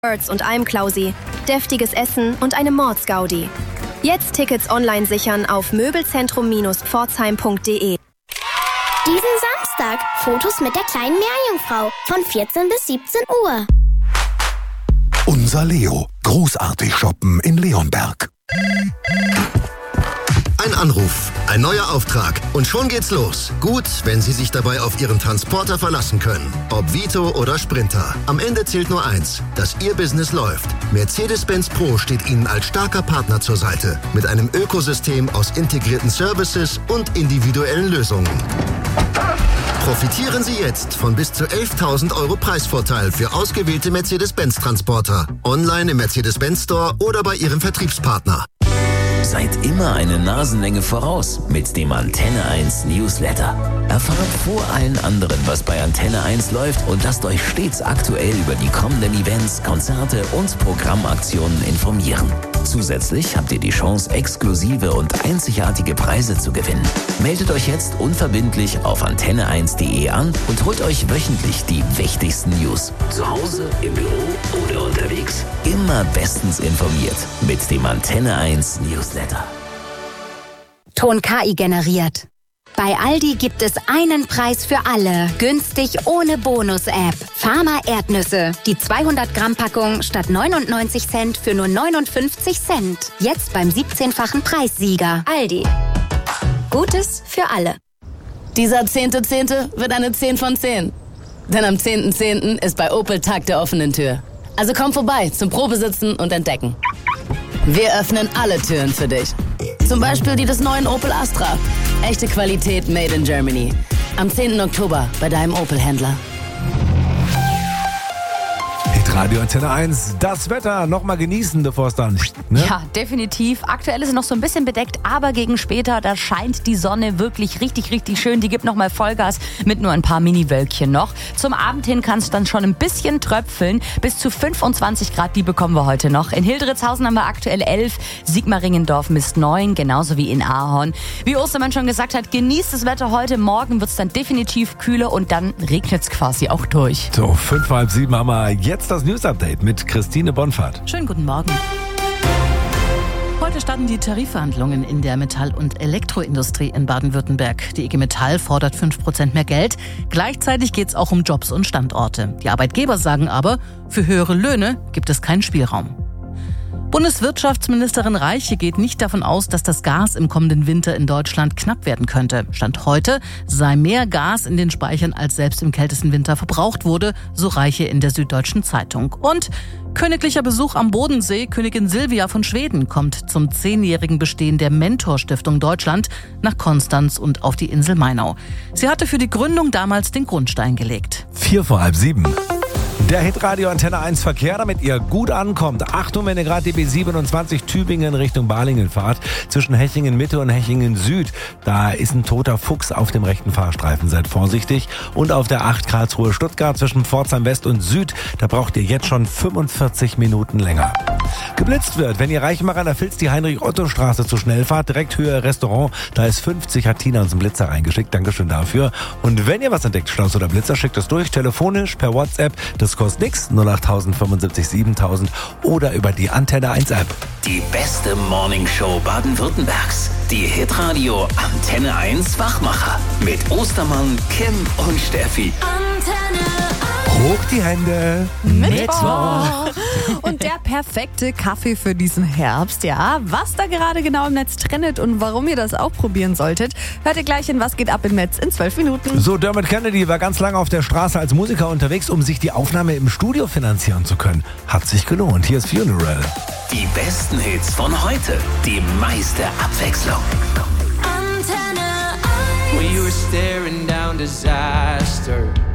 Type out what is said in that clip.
Birds und Almklausi, deftiges Essen und eine Mordsgaudi. Jetzt Tickets online sichern auf möbelzentrum-pforzheim.de. Diesen Samstag Fotos mit der kleinen Meerjungfrau von 14 bis 17 Uhr. Unser Leo. Großartig shoppen in Leonberg. Ein Anruf, ein neuer Auftrag und schon geht's los. Gut, wenn Sie sich dabei auf Ihren Transporter verlassen können. Ob Vito oder Sprinter. Am Ende zählt nur eins, dass Ihr Business läuft. Mercedes-Benz Pro steht Ihnen als starker Partner zur Seite. Mit einem Ökosystem aus integrierten Services und individuellen Lösungen. Profitieren Sie jetzt von bis zu 11.000 € Preisvorteil für ausgewählte Mercedes-Benz-Transporter. Online im Mercedes-Benz Store oder bei Ihrem Vertriebspartner. Seid immer eine Nasenlänge voraus mit dem Antenne 1 Newsletter. Erfahrt vor allen anderen, was bei Antenne 1 läuft und lasst euch stets aktuell über die kommenden Events, Konzerte und Programmaktionen informieren. Zusätzlich habt ihr die Chance, exklusive und einzigartige Preise zu gewinnen. Meldet euch jetzt unverbindlich auf antenne1.de an und holt euch wöchentlich die wichtigsten News. Zu Hause, im Büro oder unterwegs. Immer bestens informiert mit dem Antenne 1 Newsletter. Ton KI generiert. Bei Aldi gibt es einen Preis für alle. Günstig ohne Bonus-App. Farmer Erdnüsse. Die 200-Gramm-Packung statt 99 Cent für nur 59 Cent. Jetzt beim 17-fachen Preissieger. Aldi. Gutes für alle. Dieser 10.10. wird eine 10 von 10. Denn am 10.10. ist bei Opel Tag der offenen Tür. Also komm vorbei zum Probesitzen und Entdecken. Wir öffnen alle Türen für dich. Zum Beispiel die des neuen Opel Astra. Echte Qualität made in Germany. Am 10. Oktober bei deinem Opel-Händler. Radio Antenne 1, das Wetter nochmal genießen, bevor es dann, ne? Ja, definitiv. Aktuell ist es noch so ein bisschen bedeckt, aber gegen später, da scheint die Sonne wirklich richtig, richtig schön. Die gibt nochmal Vollgas mit nur ein paar Mini-Wölkchen noch. Zum Abend hin kann es dann schon ein bisschen tröpfeln. Bis zu 25 Grad, die bekommen wir heute noch. In Hildritzhausen haben wir aktuell 11, Sigmaringendorf misst 9, genauso wie in Ahorn. Wie Ostermann schon gesagt hat, genießt das Wetter heute. Morgen wird es dann definitiv kühler und dann regnet es quasi auch durch. So, 5, halb 7 haben wir jetzt das News-Update mit Christine Bonfahrt. Schönen guten Morgen. Heute starten die Tarifverhandlungen in der Metall- und Elektroindustrie in Baden-Württemberg. Die IG Metall fordert 5% mehr Geld. Gleichzeitig geht es auch um Jobs und Standorte. Die Arbeitgeber sagen aber, für höhere Löhne gibt es keinen Spielraum. Bundeswirtschaftsministerin Reiche geht nicht davon aus, dass das Gas im kommenden Winter in Deutschland knapp werden könnte. Stand heute sei mehr Gas in den Speichern, als selbst im kältesten Winter verbraucht wurde, so Reiche in der Süddeutschen Zeitung. Und königlicher Besuch am Bodensee. Königin Silvia von Schweden kommt zum 10-jährigen Bestehen der Mentor-Stiftung Deutschland nach Konstanz und auf die Insel Mainau. Sie hatte für die Gründung damals den Grundstein gelegt. 4 vor halb 7. Der Hitradio Antenne 1 Verkehr, damit ihr gut ankommt. Achtung, wenn ihr gerade die B27 Tübingen Richtung Balingen fahrt, zwischen Hechingen Mitte und Hechingen Süd, da ist ein toter Fuchs auf dem rechten Fahrstreifen. Seid vorsichtig. Und auf der 8 Karlsruhe Stuttgart zwischen Pforzheim West und Süd, da braucht ihr jetzt schon 45 Minuten länger. Geblitzt wird, wenn ihr Reichenbach an der Vils die Heinrich-Otto-Straße zu schnell fahrt, direkt Höhe Restaurant, da ist 50, hat Tina uns einen Blitzer reingeschickt. Dankeschön dafür. Und wenn ihr was entdeckt, Staus oder Blitzer, schickt es durch, telefonisch, per WhatsApp. Das kostet nichts, 08000 75 7000 oder über die Antenne 1 App. Die beste Morningshow Baden-Württembergs. Die Hitradio Antenne 1 Wachmacher. Mit Ostermann, Kim und Steffi. Antenne 1. Hoch die Hände. Mittwoch. Und der perfekte Kaffee für diesen Herbst, ja. Was da gerade genau im Netz trendet und warum ihr das auch probieren solltet, hört ihr gleich in Was geht ab im Netz in 12 Minuten. So, Dermot Kennedy war ganz lange auf der Straße als Musiker unterwegs, um sich die Aufnahme im Studio finanzieren zu können. Hat sich gelohnt. Hier ist Funeral. Die besten Hits von heute. Die meiste Abwechslung. Antenne 1. When you were staring down disaster.